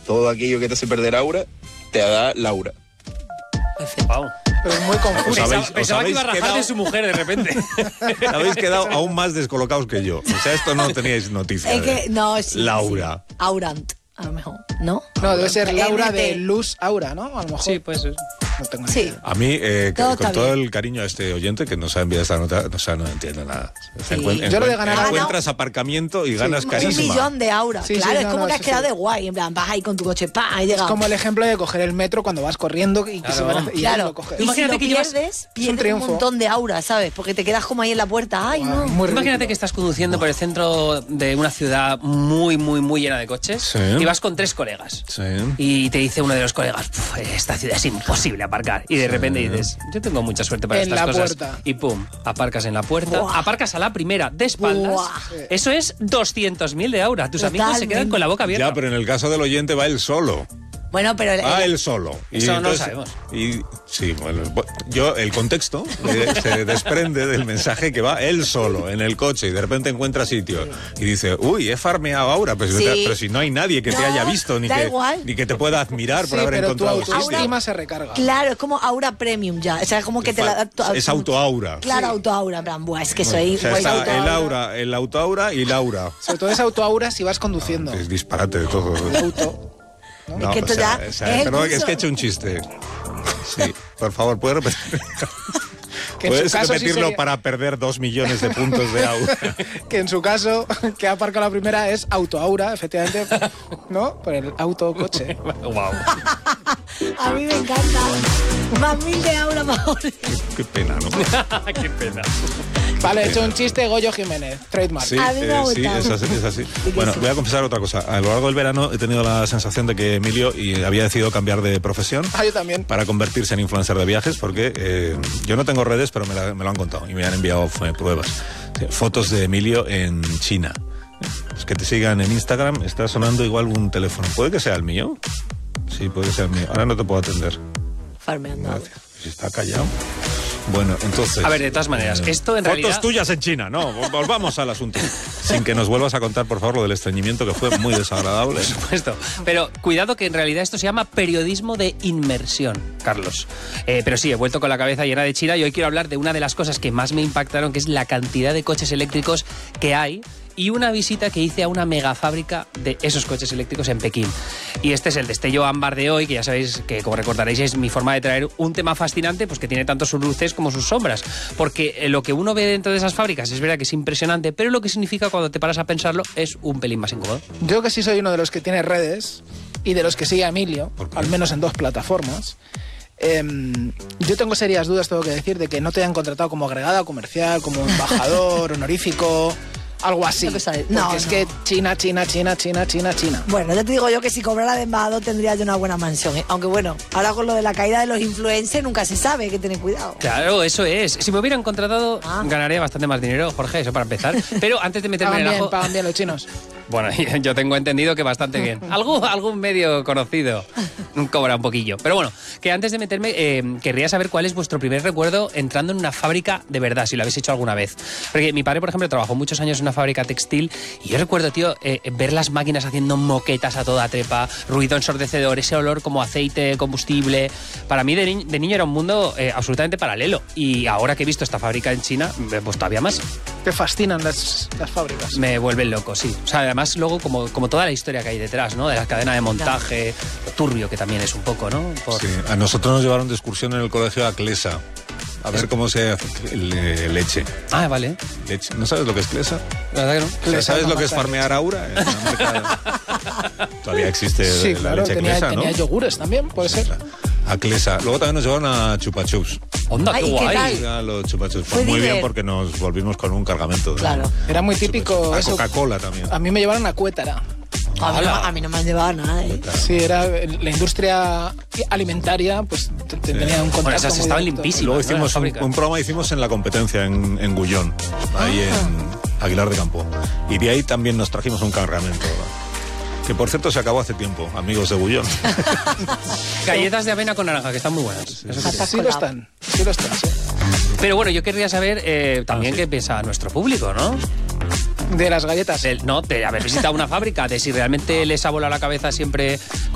todo aquello que te hace perder aura, te da Laura. Wow. Pero es muy confuso. Pensaba que iba a rajar de su mujer de repente. Habéis quedado aún más descolocados que yo. O sea, esto no teníais noticia. Es que, no, sí. Laura. Sí. Aurant, a lo mejor, ¿no? No, debe ser Laura NT. de Luz Aura, ¿no? A lo mejor. Sí, pues No tengo ni Sí. idea. A mí, Todo con está todo bien. el cariño a este oyente que nos ha enviado esta nota, o sea, no entiendo nada. Sí. Yo lo de ganar aura- encuentras aparcamiento y ganas Un carisma. millón de auras. Sí, claro, sí, es como que has sí, quedado sí. de guay. En plan, vas ahí con tu coche, ¡pam! Has Es llegado. como el ejemplo de coger el metro cuando vas corriendo y que se van a, y Claro. lo coges. Y Imagínate si que lo llevas- pierdes, pierdes un triunfo. montón de auras, ¿sabes? Porque te quedas como ahí en la puerta. ¡Ay, Guau, no! muy Imagínate ridículo. que estás conduciendo por el centro de una ciudad muy, muy, muy llena de coches Sí. y vas con 3 colegas. Sí. Y te dice uno de los colegas, esta ciudad es imposible aparcar. Y de repente dices, yo tengo mucha suerte para En estas la cosas. puerta. Y pum, aparcas en la puerta. Buah. Aparcas a la primera de espaldas. Buah. Eso es 200.000 de aura. Tus amigos se Totalmente. quedan con la boca abierta. Ya, pero en el caso del oyente va él solo. Bueno, pero... Él solo. Y Eso no lo entonces- sabemos. Y sí, bueno, el contexto se desprende del mensaje que va él solo en el coche y de repente encuentra sitio y dice, uy, he farmeado ahora, pues, Sí. pero si no hay nadie que te No, haya visto ni da que, igual. ni que te pueda admirar por Sí, haber pero tu encontrado sitio. autoestima se recarga. Claro, es como aura premium ya. O sea, es como que te la da... Es autoaura. Claro, autoaura. En plan, buah, es que soy... O sea, soy está autoaura. el aura, el autoaura y Laura. Sobre todo es autoaura si vas conduciendo. Es disparate de todo. El auto. No, que esto ya es el perdón, es curso. que he hecho un chiste. Sí, por favor, ¿puedes repetir? Que en su ¿Puedes caso sí repetirlo sería- para perder 2 millones de puntos de aura? Que en su caso, que ha aparcado la primera es autoaura, efectivamente, ¿no? Por el autocoche. Wow. A mí me encanta. Más 1000 de aura, mejor. Qué pena, ¿no? Qué pena. Vale, he hecho un chiste, Goyo Jiménez, trademark. Sí, A mí me ha sí, gustado. es así, es así. que Bueno, sí. voy a confesar otra cosa. A lo largo del verano he tenido la sensación de que Emilio había decidido cambiar de profesión Ah, yo también. para convertirse en influencer de viajes porque yo no tengo redes, pero me lo han contado y me han enviado pruebas. Fotos de Emilio en China. Es que te sigan en Instagram, está sonando igual un teléfono. ¿Puede que sea el mío? Sí, puede que sea el mío. Ahora no te puedo atender. Farmeando. Gracias. Si está callado. Bueno, entonces... A ver, de todas maneras, esto en Fotos realidad... tuyas en China, no, volvamos al asunto. Sin que nos vuelvas a contar, por favor, lo del estreñimiento, que fue muy desagradable. Por supuesto. Pero cuidado que en realidad esto se llama periodismo de inmersión, Carlos. Pero sí, he vuelto con la cabeza llena de China y hoy quiero hablar de una de las cosas que más me impactaron, que es la cantidad de coches eléctricos que hay y una visita que hice a una megafábrica de esos coches eléctricos en Pekín. Y este es el destello ámbar de hoy, que ya sabéis que, como recordaréis, es mi forma de traer un tema fascinante, pues que tiene tanto sus luces como sus sombras. Porque lo que uno ve dentro de esas fábricas es verdad que es impresionante, pero lo que significa cuando te paras a pensarlo es un pelín más incómodo. Yo que sí soy uno de los que tiene redes y de los que sigue a Emilio, ¿Por qué? al menos en 2 plataformas. Yo tengo serias dudas, tengo que decir, de que no te hayan contratado como agregada comercial, como embajador honorífico, algo así. Lo que sale. Porque No, es no. que China. Bueno, ya te digo yo que si cobrara de embajador tendría yo una buena mansión, ¿eh? Aunque bueno, ahora con lo de la caída de los influencers nunca se sabe, hay que tener cuidado. Claro, eso es. Si me hubieran contratado, ganaría bastante más dinero, Jorge, eso para empezar. Pero antes de meterme en el ajo... Pagan bien los chinos. Bueno, yo tengo entendido que bastante bien. Algún medio conocido cobra un poquillo. Pero bueno, que antes de meterme, querría saber cuál es vuestro primer recuerdo entrando en una fábrica de verdad, si lo habéis hecho alguna vez. Porque mi padre, por ejemplo, trabajó muchos años en una fábrica textil y yo recuerdo, tío, ver las máquinas haciendo moquetas a toda trepa, ruido ensordecedor, ese olor como aceite, combustible. Para mí de niño era un mundo absolutamente paralelo. Y ahora que he visto esta fábrica en China, pues todavía más. Te fascinan las fábricas. Me vuelven loco, sí. O sea, además luego como toda la historia que hay detrás, ¿no? De la cadena de montaje, lo turbio que también es un poco, ¿no? Sí, a nosotros nos llevaron de excursión en el colegio a Clesa. A ver cómo se hace leche. Ah, vale. Leche. ¿No sabes lo que es Clesa? La verdad que no. O sea, Clesa ¿sabes no lo que es pasa farmear aura? Es una marca- Todavía existe Sí, la claro, leche tenía Clesa, ¿no? yogures también, puede ser. A Clesa. Luego también nos llevaron a Chupa Chups. Onda, Ay, qué ¿y qué guay. tal? A los Chupa Chups. Fue Pues muy bien diver- porque nos volvimos con un cargamento. de- Claro. Era muy Chupa típico Chups. A eso. Coca-Cola también. A mí me llevaron a Cuétara. A mí no me han llevado nada, ¿eh? Sí, era la industria alimentaria, pues tenía un contacto. Bueno, esas muy estaban directo. limpísimas. Y luego ¿no? hicimos Las fábricas. un programa hicimos en la competencia en Gullón, ahí en Aguilar de Campo. Y de ahí también nos trajimos un cargamento. Que por cierto se acabó hace tiempo, amigos de Gullón. Galletas de avena con naranja, que están muy buenas. Eso sí. Sí lo están, sí. Pero bueno, yo querría saber también qué piensa nuestro público, ¿no? De las galletas. De haber visitado una fábrica, de si realmente les ha volado la cabeza siempre